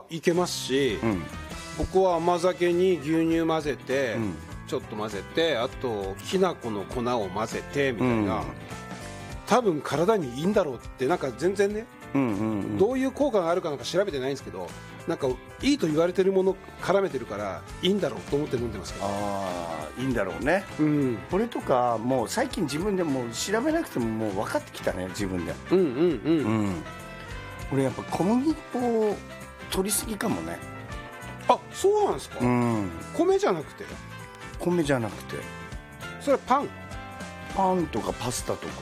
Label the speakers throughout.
Speaker 1: いけますし、僕は甘酒に牛乳混ぜて、ちょっと混ぜて、あときな粉の粉を混ぜてみたいな、多分体にいいんだろうって、なんか全然ね、どういう効果があるかなんか調べてないんですけど、なんかいいと言われてるもの絡めてるからいいんだろうと思って飲んでますけど。
Speaker 2: いいんだろうね。これとかもう最近自分でもう調べなくてももう分かってきたね、自分で。俺やっぱ小麦粉取りすぎかもね。
Speaker 1: あ、そうなんですか。米じゃなくて。
Speaker 2: 米じゃなくて、
Speaker 1: それはパン
Speaker 2: とかパスタとか。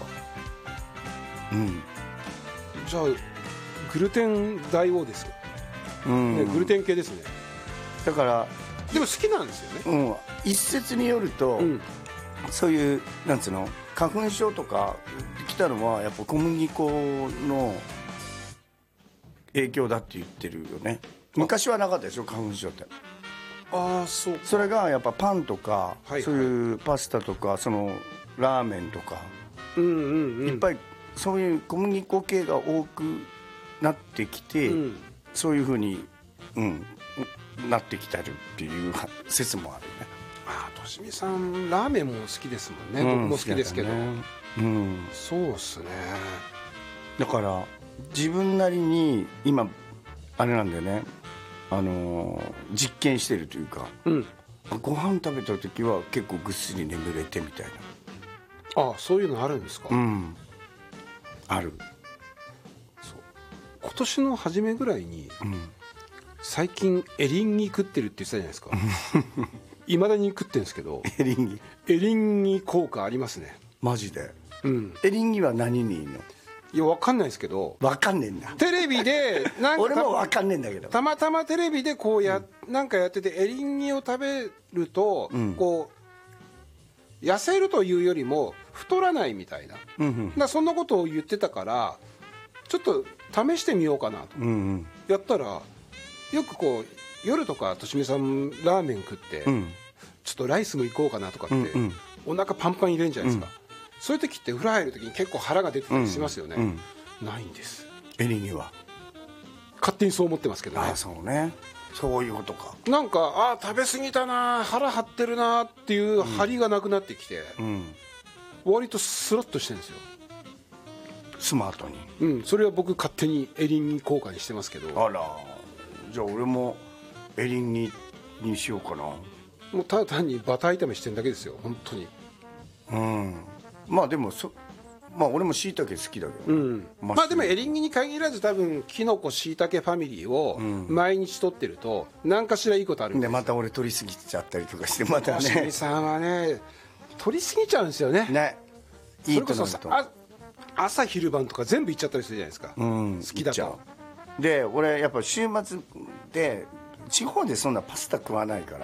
Speaker 1: じゃあグルテン大王ですよ、ね、グルテン系ですね。
Speaker 2: だから
Speaker 1: でも好きなんですよね。
Speaker 2: 一説によると、そういうなんつうの花粉症とか来たのはやっぱ小麦粉の影響だって言ってるよね。昔はなかったでしょ、花粉症って。
Speaker 1: そうか。
Speaker 2: それがやっぱパンとか、そういうパスタとか、そのラーメンとか、いっぱいそういう小麦粉系が多くなってきて、そういうふうに、なってきたるっていう説もあるね。
Speaker 1: としみさんラーメンも好きですもんね。僕も好きですけど、そうっすね。
Speaker 2: だから自分なりに今あれなんだよね、実験してるというか、ご飯食べた時は結構ぐっすり眠れてみたいな。
Speaker 1: そういうのあるんですか。
Speaker 2: ある。
Speaker 1: 今年の初めぐらいに、最近エリンギ食ってるって言ってたじゃないですか。いまだに食ってるんですけど、エリンギ効果ありますね。
Speaker 2: マジで。エリンギは何にいいの？
Speaker 1: いや、分かんないですけど。
Speaker 2: 分かんねえんだ。
Speaker 1: テレビでなんか
Speaker 2: 俺も分かんねえんだけど、
Speaker 1: たまたまテレビでこうなんかやってて、エリンギを食べると、こう痩せるというよりも太らないみたいな、そんなことを言ってたから、ちょっと試してみようかなと、やったら、よくこう夜とかとしみさんラーメン食って、ちょっとライスも行こうかなとかって、お腹パンパン入れるんじゃないですか。そういう時って風呂入る時に結構腹が出てたりしますよね。ないんです、エリンギは。勝手にそう思ってますけどね。
Speaker 2: そうね、そういうことか。
Speaker 1: なんか食べ過ぎたな、腹張ってるなっていう張りがなくなってきて、割とスロッとしてるんですよ、
Speaker 2: スマートに。
Speaker 1: それは僕勝手にエリンギ効果にしてますけど。
Speaker 2: じゃあ俺もエリンギにしようかな。
Speaker 1: もうただ単にバター炒めしてるだけですよ、本当に。
Speaker 2: まあでも俺も椎茸好きだけど、
Speaker 1: まあでもエリンギに限らず、多分キノコ椎茸ファミリーを毎日取ってると何かしらいいことあるんです。
Speaker 2: でまた俺取りすぎちゃったりとかして、またね、
Speaker 1: しみさんはね取りすぎちゃうんですよね。いいとなると朝昼晩とか全部いっちゃったりするじゃないですか、好きだと。
Speaker 2: で俺やっぱ週末で地方でそんなパスタ食わないから、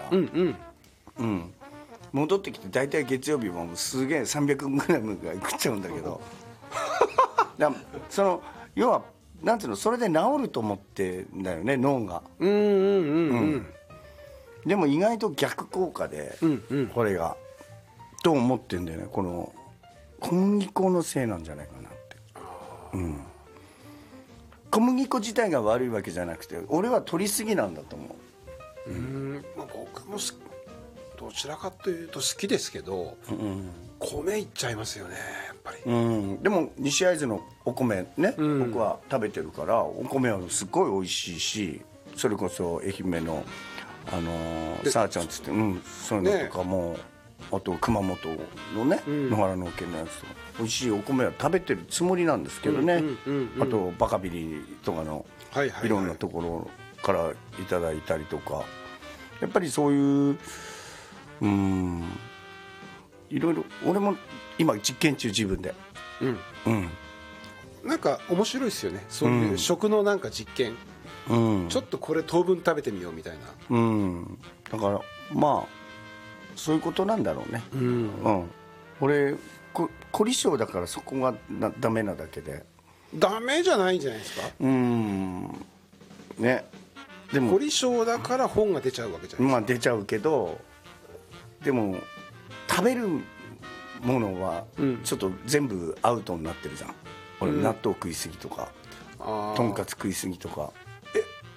Speaker 2: 戻ってきて大体月曜日もすげえ 300g ぐらい食っちゃうんだけどその要はなんていうの、それで治ると思ってんだよね、脳が。でも意外と逆効果で、これがと思ってんだよね。この小麦粉のせいなんじゃないかなって。小麦粉自体が悪いわけじゃなくて、俺は取りすぎなんだと思う。
Speaker 1: 僕もどちらかというと好きですけど、米いっちゃいますよね、やっぱり。
Speaker 2: でも西会津のお米ね、僕は食べてるから、お米はすごい美味しいし、それこそ愛媛のさあちゃんつって、そういうのとかも、あと熊本のね、野原農研のやつとか美味しいお米は食べてるつもりなんですけどね。あとバカビリとかのいろんなところからいただいたりとか、やっぱりそういういろいろ俺も今実験中、自分で。
Speaker 1: なんか面白いですよね、そういう食のなんか実験。ちょっとこれ当分食べてみようみたいな。
Speaker 2: だからまあそういうことなんだろうね。俺凝り性だから、そこがダメなだけで。
Speaker 1: ダメじゃないんじゃないですか。
Speaker 2: ね。でも
Speaker 1: 凝り性だから本が出ちゃうわけじゃないですか。
Speaker 2: まあ出ちゃうけど、でも食べるものはちょっと全部アウトになってるじゃん。俺納豆食いすぎとか、とんかつ食いすぎとか。